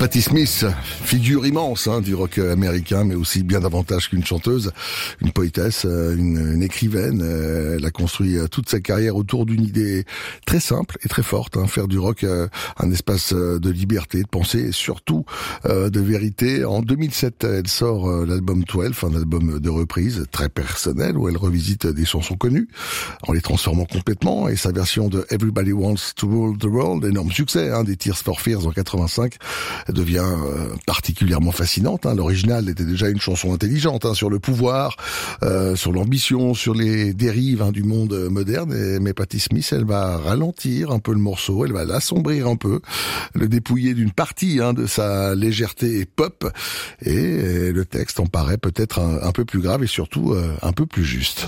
Patti Smith, figure immense du rock américain, mais aussi bien davantage qu'une chanteuse, une poétesse, une écrivaine. Elle a construit toute sa carrière autour d'une idée très simple et très forte, faire du rock un espace de liberté, de pensée et surtout de vérité. En 2007, elle sort l'album 12, un album de reprise très personnel où elle revisite des chansons connues en les transformant complètement, et sa version de Everybody Wants to Rule the World, énorme succès des Tears for Fears en 85, devient particulièrement fascinante. L'original était déjà une chanson intelligente sur le pouvoir, sur l'ambition, sur les dérives du monde moderne. Mais Patti Smith, elle va ralentir un peu le morceau, elle va l'assombrir un peu, le dépouiller d'une partie de sa légèreté pop, et le texte en paraît peut-être un peu plus grave et surtout un peu plus juste.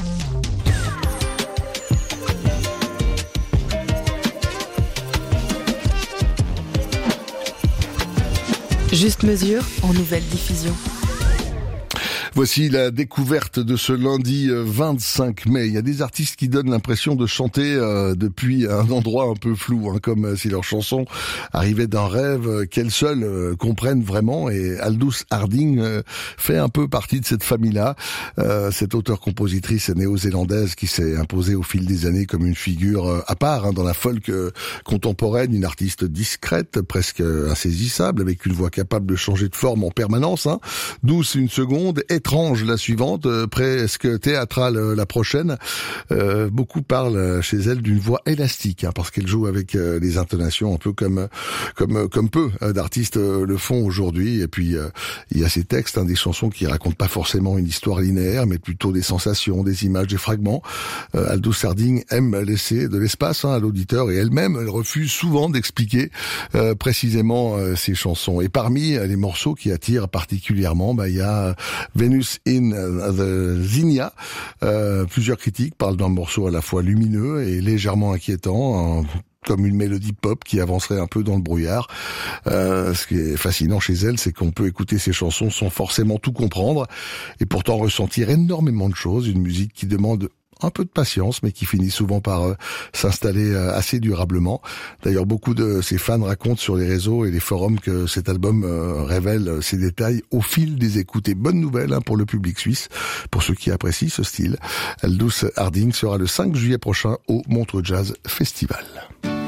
Juste Mesure en nouvelle diffusion. Voici la découverte de ce lundi 25 mai. Il y a des artistes qui donnent l'impression de chanter depuis un endroit un peu flou, comme si leur chanson arrivait d'un rêve qu'elles seules comprennent vraiment. Et Aldous Harding fait un peu partie de cette famille-là. Cette auteure-compositrice néo-zélandaise qui s'est imposée au fil des années comme une figure à part dans la folk contemporaine, une artiste discrète, presque insaisissable, avec une voix capable de changer de forme en permanence. Douce une seconde, étrange la suivante, presque théâtrale la prochaine. Beaucoup parlent chez elle d'une voix élastique, parce qu'elle joue avec les intonations un peu comme peu d'artistes le font aujourd'hui. Et puis il y a ces textes, des chansons qui racontent pas forcément une histoire linéaire, mais plutôt des sensations, des images, des fragments. Aldous Harding aime laisser de l'espace à l'auditeur, et elle-même, elle refuse souvent d'expliquer précisément ses chansons. Et parmi les morceaux qui attirent particulièrement, il y a Venus in the Zinnia. Plusieurs critiques parlent d'un morceau à la fois lumineux et légèrement inquiétant, comme une mélodie pop qui avancerait un peu dans le brouillard. Ce qui est fascinant chez elle, c'est qu'on peut écouter ses chansons sans forcément tout comprendre, et pourtant ressentir énormément de choses. Une musique qui demande un peu de patience, mais qui finit souvent par s'installer assez durablement. D'ailleurs, beaucoup de ses fans racontent sur les réseaux et les forums que cet album révèle ces détails au fil des écoutes. Et bonne nouvelle pour le public suisse, pour ceux qui apprécient ce style. Aldous Harding sera le 5 juillet prochain au Montreux Jazz Festival.